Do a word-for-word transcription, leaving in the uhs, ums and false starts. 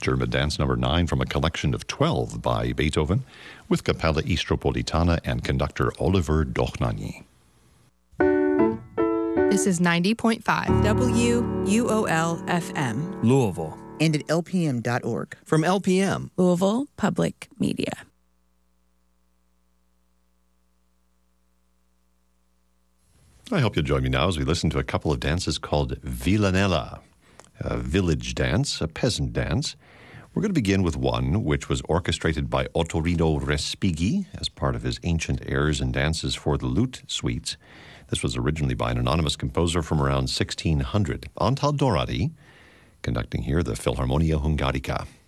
German dance number nine from a collection of twelve by Beethoven, with Capella Istropolitana and conductor Oliver Dochnani. This is ninety point five W U O L F M. Louisville. And at L P M dot org. From L P M. Louisville Public Media. I hope you'll join me now as we listen to a couple of dances called Villanella, a village dance, a peasant dance. We're going to begin with one which was orchestrated by Ottorino Respighi as part of his Ancient Airs and Dances for the Lute Suites. This was originally by an anonymous composer from around sixteen hundred. Antal Dorati, conducting here the Philharmonia Hungarica.